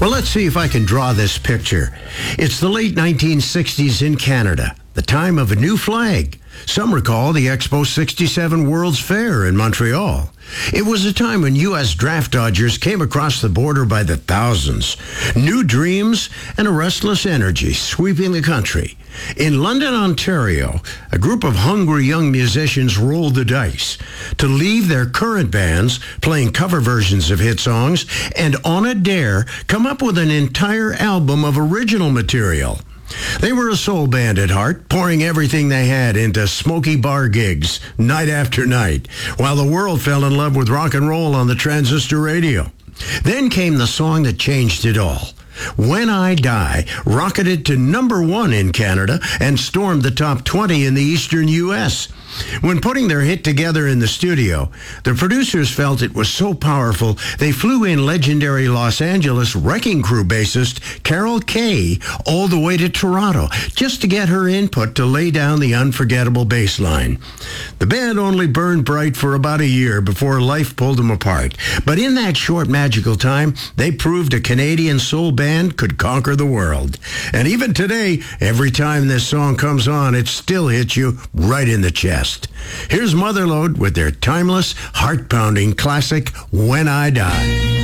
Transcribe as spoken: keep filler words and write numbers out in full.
Well, let's see if I can draw this picture. It's the late nineteen sixties in Canada, the time of a new flag. Some recall the Expo sixty-seven World's Fair in Montreal. It was a time when U S draft dodgers came across the border by the thousands. New dreams and a restless energy sweeping the country. In London, Ontario, a group of hungry young musicians rolled the dice to leave their current bands playing cover versions of hit songs and on a dare come up with an entire album of original material. They were a soul band at heart, pouring everything they had into smoky bar gigs night after night, while the world fell in love with rock and roll on the transistor radio. Then came the song that changed it all. When I Die rocketed to number one in Canada and stormed the top twenty in the eastern U S When putting their hit together in the studio, the producers felt it was so powerful, they flew in legendary Los Angeles Wrecking Crew bassist Carol Kaye all the way to Toronto just to get her input to lay down the unforgettable bass line. The band only burned bright for about a year before life pulled them apart. But in that short magical time, they proved a Canadian soul band could conquer the world. And even today, every time this song comes on, it still hits you right in the chest. Here's Motherlode with their timeless, heart-pounding classic, When I Die.